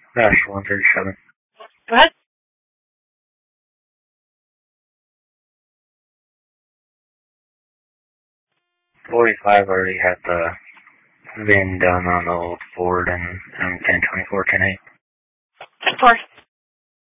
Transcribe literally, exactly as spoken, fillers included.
Dash one thirty-seven. Go ahead. forty-five already had the V I N done on the old Ford and M ten twenty-four ten eight. ten four.